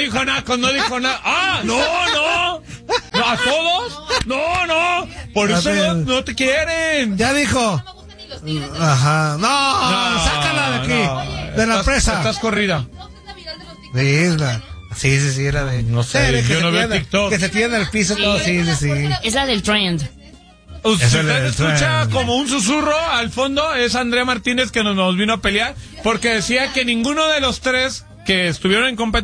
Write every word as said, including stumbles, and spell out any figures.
dijo nada, no dijo nada. ¡Ah! ¡No, no! ¿No, ¿a todos? ¡No, no! Por eso no, no te quieren. Ya dijo. Ajá. No, no, sácala de aquí. No. De la estás, presa. Estás corrida. Sí, la, sí, sí, sí, era de. No sé, sí, yo no veo TikTok. Que se tiende el piso sí, todo, sí, sí, sí. Es la del trend. Usted Eso escucha es, como un susurro al fondo, es Andrea Martínez que nos, nos vino a pelear porque decía que ninguno de los tres que estuvieron en competencia